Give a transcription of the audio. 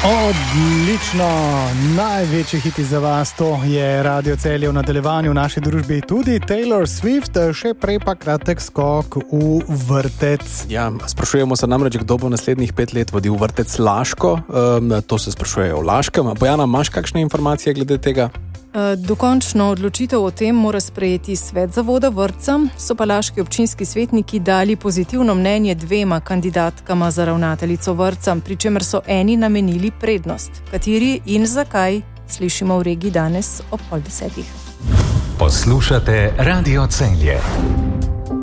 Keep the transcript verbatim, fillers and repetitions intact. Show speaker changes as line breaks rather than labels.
Odlično, največji hit za vas, to je Radio Celje v nadaljevanju v naši družbi, tudi Taylor Swift, še prej pa kratek skok v vrtec.
Ja, sprašujemo se namreč, kdo bo naslednjih pet let vodil vrtec Laško, um, to se sprašujejo o Laškem. Bojana, imaš kakšne informacije glede tega?
Dokončno odločitev o tem mora sprejeti svet zavoda vrtca, so pa laški občinski svetniki dali pozitivno mnenje dvema kandidatkama za ravnateljico vrtca, pri čemer so eni namenili prednost. Kateri in zakaj, slišimo v regiji danes ob pol desetih.
Poslušate Radio Celje.